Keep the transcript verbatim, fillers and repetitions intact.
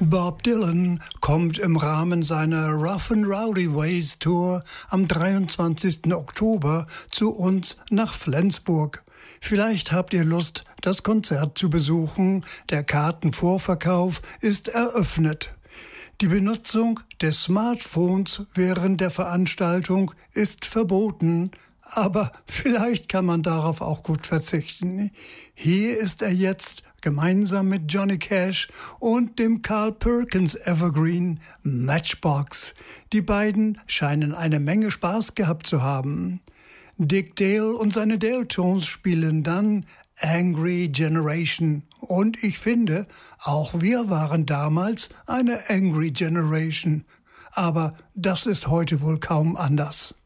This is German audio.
Bob Dylan kommt im Rahmen seiner Rough and Rowdy Ways Tour am dreiundzwanzigsten Oktober zu uns nach Flensburg. Vielleicht habt ihr Lust, das Konzert zu besuchen. Der Kartenvorverkauf ist eröffnet. Die Benutzung des Smartphones während der Veranstaltung ist verboten, aber vielleicht kann man darauf auch gut verzichten. Hier ist er jetzt gemeinsam mit Johnny Cash und dem Carl Perkins Evergreen Matchbox. Die beiden scheinen eine Menge Spaß gehabt zu haben. Dick Dale und seine Dale-Tones spielen dann Angry Generation. Und ich finde, auch wir waren damals eine Angry Generation. Aber das ist heute wohl kaum anders.